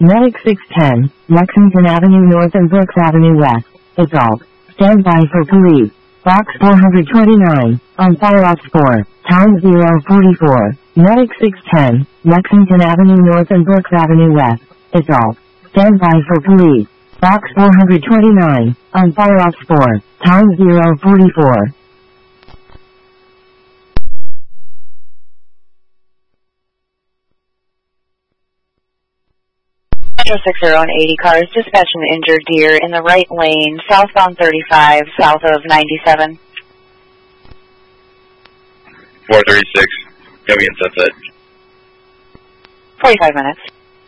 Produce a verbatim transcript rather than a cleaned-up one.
Medic six ten, Lexington Avenue North and Brooks Avenue West. Assault. Stand by for police. Box four twenty-nine, on fire ops four, time zero forty-four. Medic six ten, Lexington Avenue North and Brooks Avenue West. Assault. Stand by for police. Box four twenty-nine, on fire ops four, time zero forty-four. Metro six zero and eighty cars dispatch an injured deer in the right lane, southbound thirty-five, south of ninety-seven. four thirty-six, coming in Sunset. forty-five minutes.